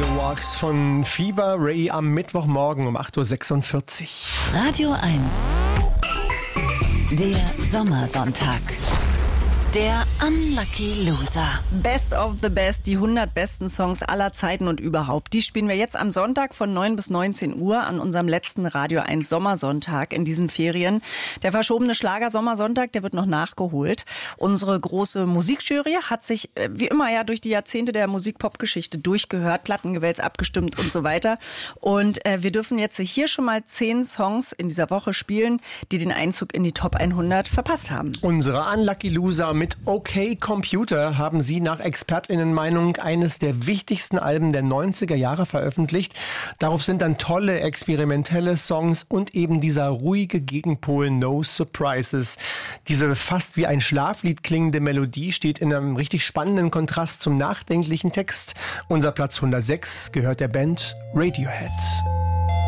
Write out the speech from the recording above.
Walks von Fever Ray am Mittwochmorgen um 8.46 Uhr. Radio 1. Der Sommersonntag. Der Unlucky Loser. Best of the Best, die 100 besten Songs aller Zeiten und überhaupt. Die spielen wir jetzt am Sonntag von 9 bis 19 Uhr an unserem letzten Radio 1 Sommersonntag in diesen Ferien. Der verschobene Schlager-Sommersonntag, der wird noch nachgeholt. Unsere große Musikjury hat sich wie immer ja durch die Jahrzehnte der Musik-Pop-Geschichte durchgehört, Plattengewälz abgestimmt und so weiter. Und wir dürfen jetzt hier schon mal 10 Songs in dieser Woche spielen, die den Einzug in die Top 100 verpasst haben. Unsere Unlucky Loser mit OK Computer haben sie nach ExpertInnen-Meinung eines der wichtigsten Alben der 90er Jahre veröffentlicht. Darauf sind dann tolle experimentelle Songs und eben dieser ruhige Gegenpol No Surprises. Diese fast wie ein Schlaflied klingende Melodie steht in einem richtig spannenden Kontrast zum nachdenklichen Text. Unser Platz 106 gehört der Band Radiohead.